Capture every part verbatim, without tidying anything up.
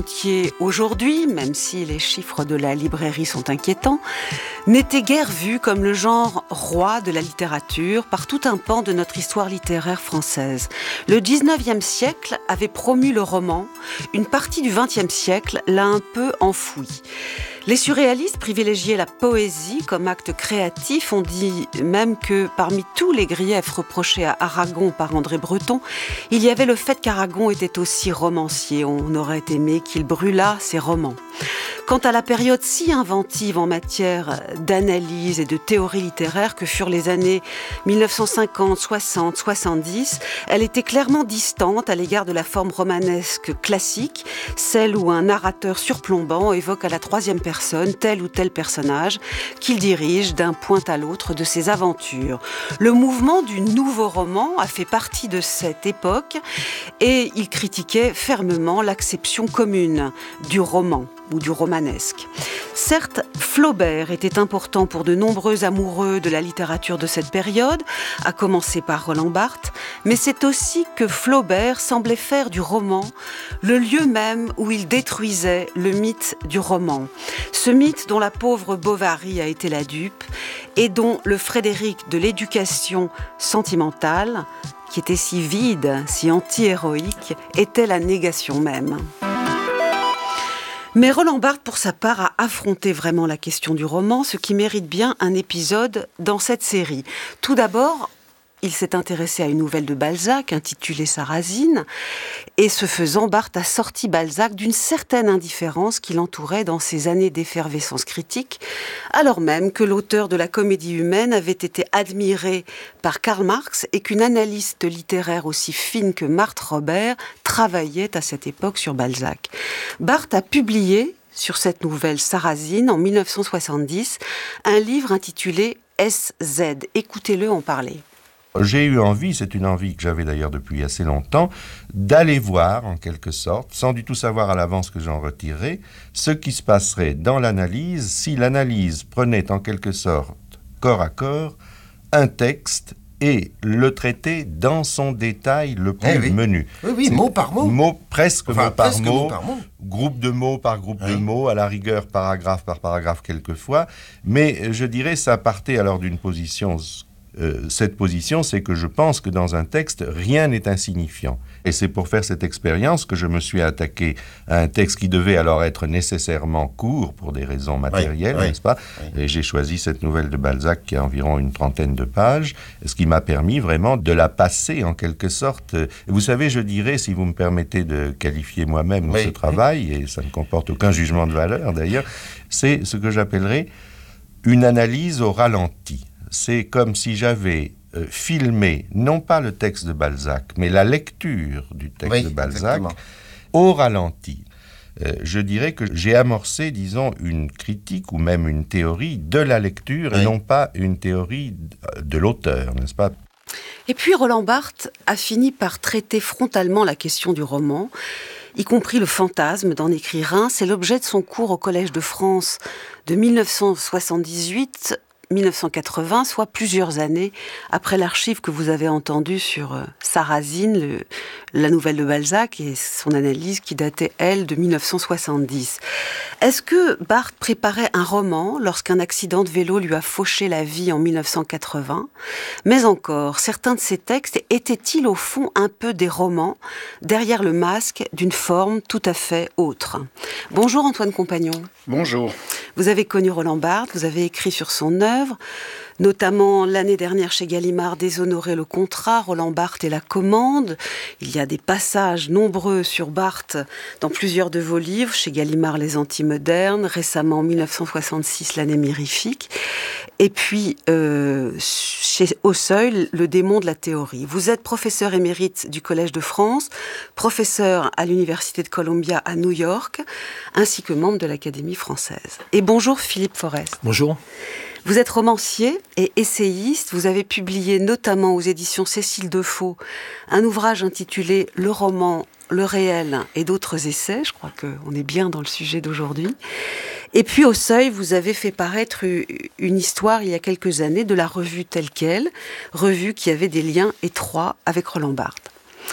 Parmentier aujourd'hui, même si les chiffres de la librairie sont inquiétants, n'était guère vu comme le genre roi de la littérature par tout un pan de notre histoire littéraire française. Le dix-neuvième siècle avait promu le roman, une partie du vingtième siècle l'a un peu enfoui. Les surréalistes privilégiaient la poésie comme acte créatif. On dit même que parmi tous les griefs reprochés à Aragon par André Breton, il y avait le fait qu'Aragon était aussi romancier. On aurait aimé qu'il brûlât ses romans. Quant à la période si inventive en matière d'analyse et de théorie littéraire que furent les années mille neuf cent cinquante, soixante, soixante-dix, elle était clairement distante à l'égard de la forme romanesque classique, celle où un narrateur surplombant évoque à la troisième personne tel ou tel personnage qu'il dirige d'un point à l'autre de ses aventures. Le mouvement du nouveau roman a fait partie de cette époque et il critiquait fermement l'acception commune du roman ou du romanesque. Certes, Flaubert était important pour de nombreux amoureux de la littérature de cette période, à commencer par Roland Barthes, mais c'est aussi que Flaubert semblait faire du roman le lieu même où il détruisait le mythe du roman. Ce mythe dont la pauvre Bovary a été la dupe et dont le Frédéric de l'éducation sentimentale, qui était si vide, si anti-héroïque, était la négation même. Mais Roland Barthes, pour sa part, a affronté vraiment la question du roman, ce qui mérite bien un épisode dans cette série. Tout d'abord, il s'est intéressé à une nouvelle de Balzac, intitulée Sarrasine, et ce faisant, Barthes a sorti Balzac d'une certaine indifférence qui l'entourait dans ses années d'effervescence critique, alors même que l'auteur de la Comédie humaine avait été admiré par Karl Marx et qu'une analyste littéraire aussi fine que Marthe Robert travaillait à cette époque sur Balzac. Barthes a publié sur cette nouvelle Sarrasine en mille neuf cent soixante-dix un livre intitulé S Z. Écoutez-le en parler. J'ai eu envie, c'est une envie que j'avais d'ailleurs depuis assez longtemps, d'aller voir, en quelque sorte, sans du tout savoir à l'avance que j'en retirerais, ce qui se passerait dans l'analyse si l'analyse prenait en quelque sorte, corps à corps, un texte et le traitait dans son détail le plus eh oui. menu. Oui, oui, c'est mot par mot. Mot, presque, enfin, mot, par presque mot, mot par mot. Groupe de mots par groupe oui. de mots, à la rigueur paragraphe par paragraphe quelquefois. Mais je dirais, ça partait alors d'une position... Euh, cette position, c'est que je pense que dans un texte, rien n'est insignifiant. Et c'est pour faire cette expérience que je me suis attaqué à un texte qui devait alors être nécessairement court pour des raisons matérielles, oui, oui, n'est-ce pas ? Oui. Et j'ai choisi cette nouvelle de Balzac qui a environ une trentaine de pages, ce qui m'a permis vraiment de la passer en quelque sorte. Vous savez, je dirais, si vous me permettez de qualifier moi-même oui. ce travail, et ça ne comporte aucun jugement de valeur d'ailleurs, c'est ce que j'appellerais une analyse au ralenti. C'est comme si j'avais euh, filmé, non pas le texte de Balzac, mais la lecture du texte oui, de Balzac exactement. Au ralenti. Euh, je dirais que j'ai amorcé, disons, une critique ou même une théorie de la lecture oui. et non pas une théorie de l'auteur, n'est-ce pas ? Et puis Roland Barthes a fini par traiter frontalement la question du roman, y compris le fantasme d'en écrire un. C'est l'objet de son cours au Collège de France de mille neuf cent soixante-dix-huit mille neuf cent quatre-vingts, soit plusieurs années après l'archive que vous avez entendue sur euh, Sarrasine, le, la nouvelle de Balzac, et son analyse qui datait, elle, de mille neuf cent soixante-dix. Est-ce que Barthes préparait un roman lorsqu'un accident de vélo lui a fauché la vie en mille neuf cent quatre-vingts ? Mais encore, certains de ses textes étaient-ils au fond un peu des romans, derrière le masque d'une forme tout à fait autre ? Bonjour Antoine Compagnon. Bonjour. Vous avez connu Roland Barthes, vous avez écrit sur son œuvre, notamment l'année dernière chez Gallimard, Déshonorer le contrat, Roland Barthes et la commande. Il y a des passages nombreux sur Barthes dans plusieurs de vos livres, chez Gallimard, Les Antimodernes, récemment en mille neuf cent soixante-six, L'année mirifique, et puis euh, chez Au Seuil, Le démon de la théorie. Vous êtes professeur émérite du Collège de France, professeur à l'Université de Columbia à New York, ainsi que membre de l'Académie française. Et bonjour Philippe Forest. Bonjour. Vous êtes romancier et essayiste. Vous avez publié notamment aux éditions Cécile Defaux un ouvrage intitulé « Le roman, le réel et d'autres essais ». Je crois qu'on est bien dans le sujet d'aujourd'hui. Et puis au Seuil, vous avez fait paraître une histoire il y a quelques années de la revue Telle Quelle, revue qui avait des liens étroits avec Roland Barthes.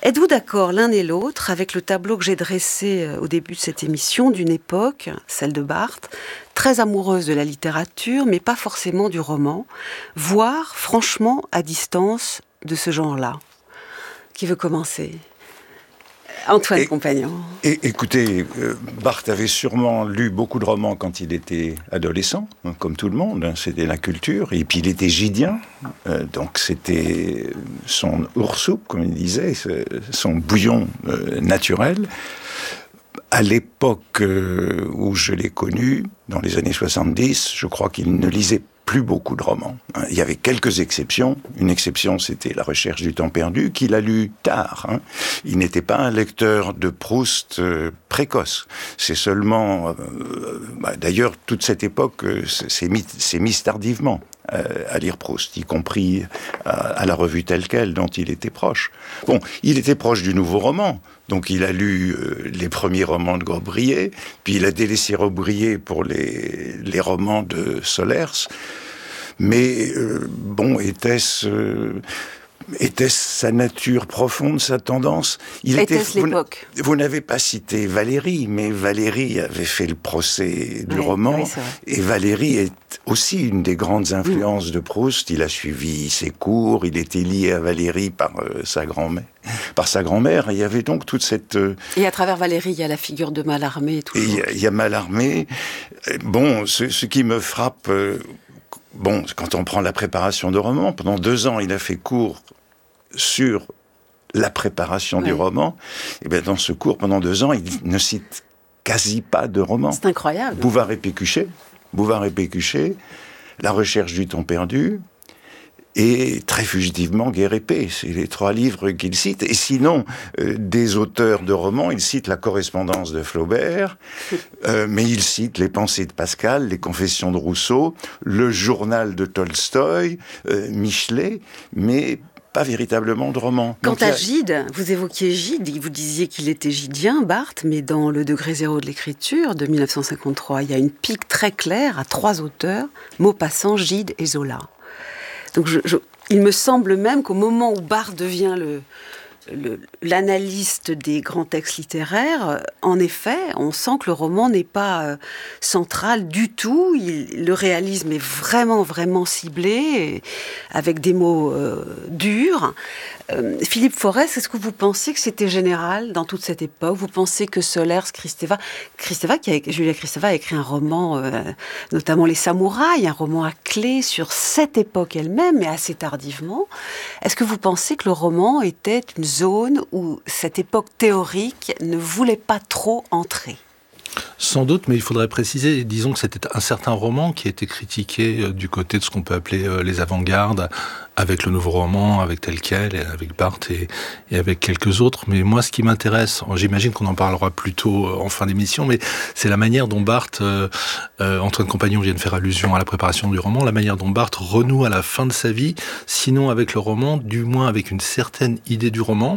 Êtes-vous d'accord l'un et l'autre avec le tableau que j'ai dressé au début de cette émission d'une époque, celle de Barthes, très amoureuse de la littérature, mais pas forcément du roman, voire franchement à distance de ce genre-là? Qui veut commencer? Antoine et, Compagnon. Et, écoutez, euh, Barthes avait sûrement lu beaucoup de romans quand il était adolescent, hein, comme tout le monde, hein, c'était la culture, et puis il était gidien, euh, donc c'était son oursoupe, comme il disait, son bouillon euh, naturel. À l'époque euh, où je l'ai connu, dans les années soixante-dix, je crois qu'il ne lisait plus beaucoup de romans. Il y avait quelques exceptions. Une exception, c'était La Recherche du temps perdu, qu'il a lu tard. Hein. Il n'était pas un lecteur de Proust euh, précoce. C'est seulement... Euh, bah, d'ailleurs, toute cette époque euh, s'est mise mis tardivement euh, à lire Proust, y compris à, à la revue Telle Quelle, dont il était proche. Bon, il était proche du nouveau roman. Donc il a lu euh, les premiers romans de Gaubrier, puis il a délaissé Gaubrier pour les, les romans de Solers. Mais euh, bon, était-ce euh, était-ce sa nature profonde, sa tendance? Il était-ce vous, l'époque? Vous n'avez pas cité Valéry, mais Valéry avait fait le procès du oui, roman, oui, et Valéry est aussi une des grandes influences mmh. de Proust. Il a suivi ses cours, il était lié à Valéry par euh, sa grand-mère. Par sa grand-mère, il y avait donc toute cette... Euh... Et à travers Valéry, il y a la figure de Mallarmé et tout. Il y, y a Mallarmé. Bon, ce, ce qui me frappe... Euh, Bon, quand on prend la préparation de roman, pendant deux ans, il a fait cours sur la préparation oui. du roman. Et bien, dans ce cours, pendant deux ans, il ne cite quasi pas de roman. C'est incroyable. Bouvard et Pécuchet, Bouvard et Pécuchet, La Recherche du temps perdu, et très fugitivement Guerre et Paix. C'est les trois livres qu'il cite. Et sinon, euh, des auteurs de romans, il cite La Correspondance de Flaubert, euh, mais il cite Les Pensées de Pascal, Les Confessions de Rousseau, le Journal de Tolstoï, euh, Michelet, mais pas véritablement de romans. Quant Donc, à a... Gide, vous évoquiez Gide, vous disiez qu'il était gidien, Barthes, mais dans Le degré zéro de l'écriture de mille neuf cent cinquante-trois, il y a une pique très claire à trois auteurs, Maupassant, Gide et Zola. Donc je, je, il me semble même qu'au moment où Barthes devient le, le, l'analyste des grands textes littéraires, en effet, on sent que le roman n'est pas euh, central du tout. Il, le réalisme est vraiment, vraiment ciblé, et, avec des mots euh, durs. Euh, Philippe Forest, est-ce que vous pensez que c'était général dans toute cette époque? Vous pensez que Solers, Kristeva, Kristeva qui a, Julia Kristeva a écrit un roman, euh, notamment Les Samouraïs, un roman à clé sur cette époque elle-même, mais assez tardivement. Est-ce que vous pensez que le roman était une zone où cette époque théorique ne voulait pas trop entrer? Sans doute, mais il faudrait préciser, disons que c'était un certain roman qui a été critiqué euh, du côté de ce qu'on peut appeler euh, les avant-gardes, avec le nouveau roman, avec Tel Quel, avec Barthes et, et avec quelques autres. Mais moi, ce qui m'intéresse, j'imagine qu'on en parlera plus tôt euh, en fin d'émission, mais c'est la manière dont Barthes, euh, euh, Antoine Compagnon vient de faire allusion à la préparation du roman, la manière dont Barthes renoue à la fin de sa vie, sinon avec le roman, du moins avec une certaine idée du roman,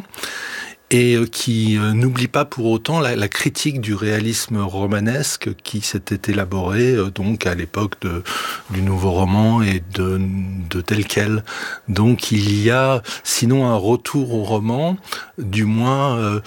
et qui euh, n'oublie pas pour autant la, la critique du réalisme romanesque qui s'était élaboré euh, donc à l'époque de, du nouveau roman et de, de Tel Quel. Donc il y a sinon un retour au roman, du moins euh,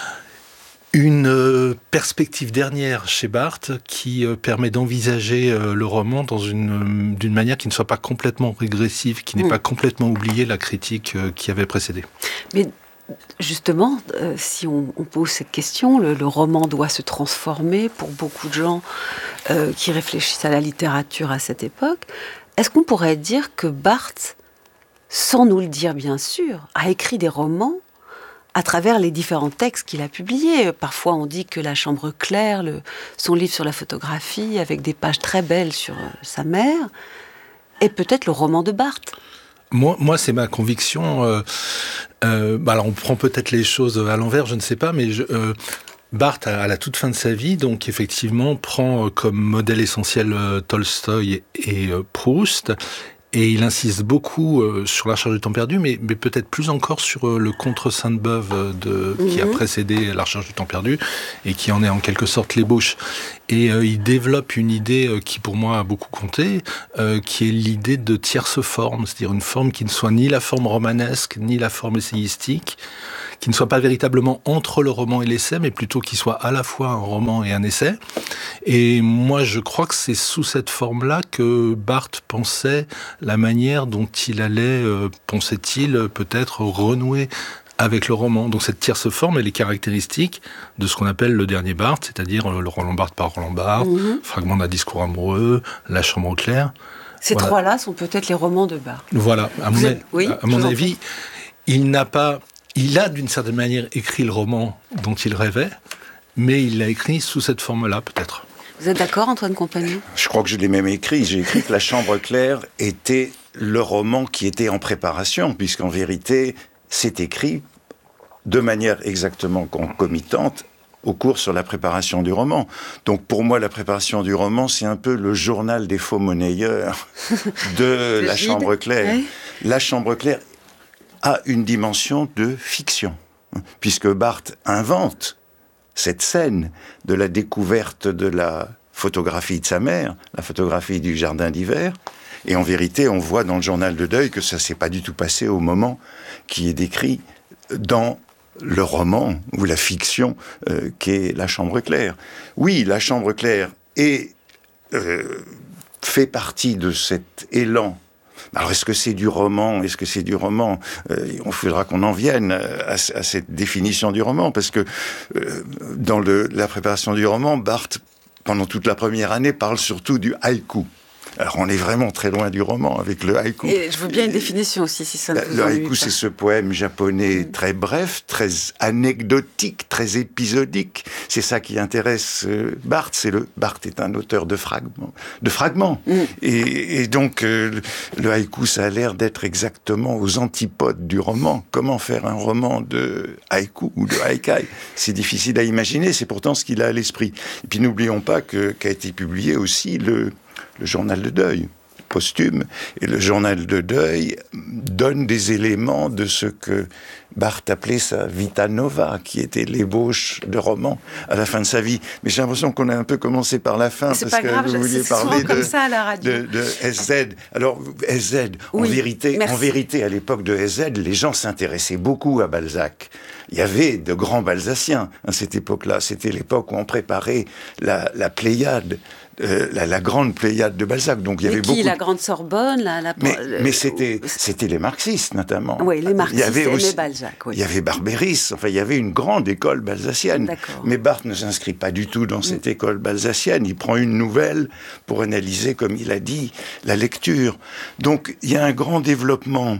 une euh, perspective dernière chez Barthes qui euh, permet d'envisager euh, le roman dans une, euh, d'une manière qui ne soit pas complètement régressive, qui n'ait mmh. pas complètement oublié la critique euh, qui avait précédé. Mais justement, euh, si on, on pose cette question, le, le roman doit se transformer pour beaucoup de gens euh, qui réfléchissent à la littérature à cette époque. Est-ce qu'on pourrait dire que Barthes, sans nous le dire bien sûr, a écrit des romans à travers les différents textes qu'il a publiés? Parfois on dit que La Chambre claire, le, son livre sur la photographie, avec des pages très belles sur euh, sa mère, est peut-être le roman de Barthes. Moi, moi, c'est ma conviction. Euh, euh, bah alors, on prend peut-être les choses à l'envers, je ne sais pas, mais je, euh, Barthes, à la toute fin de sa vie, donc effectivement, prend comme modèle essentiel euh, Tolstoï et, et euh, Proust. Et il insiste beaucoup euh, sur La Recherche du temps perdu, mais, mais peut-être plus encore sur euh, le Contre Sainte-Beuve de, mmh. qui a précédé La Recherche du temps perdu et qui en est en quelque sorte l'ébauche. Et euh, il développe une idée euh, qui pour moi a beaucoup compté, euh, qui est l'idée de tierce forme, c'est-à-dire une forme qui ne soit ni la forme romanesque, ni la forme essayistique, qui ne soit pas véritablement entre le roman et l'essai, mais plutôt qui soit à la fois un roman et un essai. Et moi, je crois que c'est sous cette forme-là que Barthes pensait la manière dont il allait, euh, pensait-il, peut-être renouer avec le roman. Donc cette tierce forme, elle est caractéristique de ce qu'on appelle le dernier Barthes, c'est-à-dire le Roland Barthes par Roland Barthes, mmh. Fragment d'un discours amoureux, La chambre claire. Ces voilà. trois-là sont peut-être les romans de Barthes. Voilà, à mon, êtes... oui, à mon avis, il n'a pas... Il a d'une certaine manière écrit le roman dont il rêvait, mais il l'a écrit sous cette forme-là, peut-être. Vous êtes d'accord, Antoine Compagnon ? Je crois que je l'ai même écrit. J'ai écrit que La chambre claire était le roman qui était en préparation, puisqu'en vérité, c'est écrit de manière exactement concomitante au cours sur la préparation du roman. Donc pour moi, la préparation du roman, c'est un peu le journal des faux monnayeurs de La chambre claire. Oui. La chambre claire a une dimension de fiction, puisque Barthes invente cette scène de la découverte de la photographie de sa mère, la photographie du jardin d'hiver. Et en vérité, on voit dans le journal de deuil que ça ne s'est pas du tout passé au moment qui est décrit dans le roman ou la fiction euh, qu'est La chambre claire. Oui, La chambre claire est, euh, fait partie de cet élan. Alors, est-ce que c'est du roman ? Est-ce que c'est du roman ? euh, Il faudra qu'on en vienne à, à cette définition du roman, parce que euh, dans le, la préparation du roman, Barthes, pendant toute la première année, parle surtout du haïku. Alors, on est vraiment très loin du roman avec le haïku. Et je veux bien une définition aussi, si ça ne vous Le haïku, c'est ce poème japonais mmh. très bref, très anecdotique, très épisodique. C'est ça qui intéresse euh, Barthes. C'est le Barthes est un auteur de fragments, de fragments. Mmh. Et, et donc, euh, le haïku, ça a l'air d'être exactement aux antipodes du roman. Comment faire un roman de haïku ou de haïkai ? C'est difficile à imaginer. C'est pourtant ce qu'il a à l'esprit. Et puis, n'oublions pas que qu'a été publié aussi le le journal de deuil, posthume. Et le journal de deuil donne des éléments de ce que Barthes appelait sa vita nova, qui était l'ébauche de roman à la fin de sa vie. Mais j'ai l'impression qu'on a un peu commencé par la fin, c'est parce que grave, vous vouliez parler de, ça à la radio. de, de S Z. Alors, S Z, oui, en, vérité, en vérité, à l'époque de S Z, les gens s'intéressaient beaucoup à Balzac. Il y avait de grands Balzaciens à cette époque-là. C'était l'époque où on préparait la, la Pléiade, Euh, la, la grande Pléiade de Balzac. Donc il y mais avait qui, beaucoup. La grande Sorbonne, la. la mais le, mais c'était c'était les marxistes notamment. Oui, les marxistes. Il y avait aussi Balzac. Oui. Il y avait Barberis. Enfin, il y avait une grande école balzacienne. D'accord. Mais Barthes ne s'inscrit pas du tout dans cette mm. école balzacienne. Il prend une nouvelle pour analyser, comme il a dit, la lecture. Donc il y a un grand développement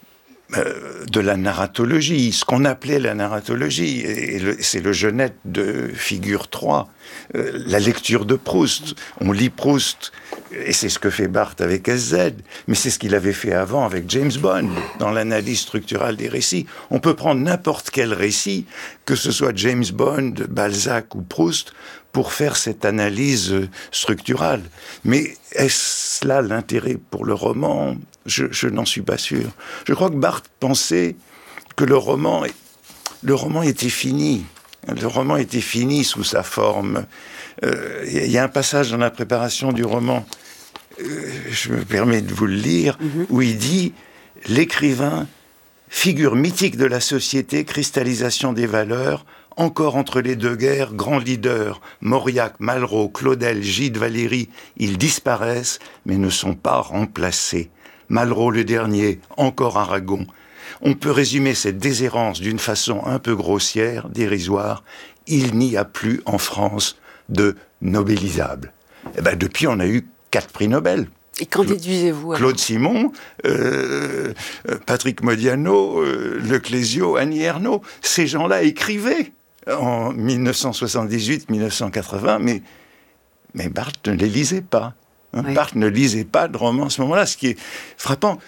Euh, de la narratologie, ce qu'on appelait la narratologie, et le, c'est le Genette de figure trois, euh, la lecture de Proust. On lit Proust, et c'est ce que fait Barthes avec S Z, mais c'est ce qu'il avait fait avant avec James Bond, dans l'analyse structurale des récits. On peut prendre n'importe quel récit, que ce soit James Bond, Balzac ou Proust, pour faire cette analyse structurale. Mais est-ce là l'intérêt pour le roman ? Je, je n'en suis pas sûr. Je crois que Barthes pensait que le roman, le roman était fini. Le roman était fini sous sa forme. Euh, il y a un passage dans la préparation du roman, euh, je me permets de vous le lire, mm-hmm. où il dit « L'écrivain, figure mythique de la société, cristallisation des valeurs, encore entre les deux guerres, grands leaders, Mauriac, Malraux, Claudel, Gide, Valéry, ils disparaissent, mais ne sont pas remplacés. Malraux le dernier, encore Aragon. On peut résumer cette déshérence d'une façon un peu grossière, dérisoire. Il n'y a plus en France de Nobélisables. Eh ben, depuis, on a eu quatre prix Nobel. Et qu'en déduisez-vous alors ? Claude Simon, euh, Patrick Modiano, euh, Leclésio, Annie Ernaux. Ces gens-là écrivaient en dix-neuf cent soixante-dix-huit dix-neuf cent quatre-vingts, mais, mais Barthes ne les lisait pas. Hein, oui. Barthes ne lisait pas de roman à ce moment-là, ce qui est frappant.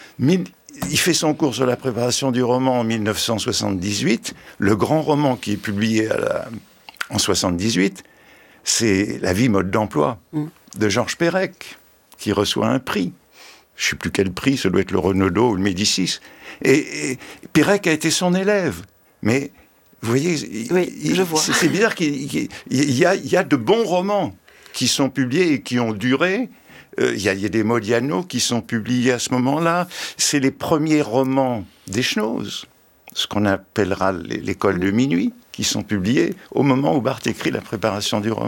Il fait son cours sur la préparation du roman en dix-neuf cent soixante-dix-huit. Le grand roman qui est publié à la, en soixante-dix-huit, c'est La vie mode d'emploi mm. de Georges Perec, qui reçoit un prix. Je ne sais plus quel prix, ça doit être le Renaudot ou le Médicis. Et, et Perec a été son élève. Mais, vous voyez, oui, il, je vois. C'est, c'est bizarre qu'il il, il y, a, il y a de bons romans qui sont publiés et qui ont duré. Euh, il, y a, il y a des Modiano qui sont publiés à ce moment-là. C'est les premiers romans d'Eschnoz. ce qu'on appellera l'école de minuit, qui sont publiés au moment où Barthes écrit la préparation du roman.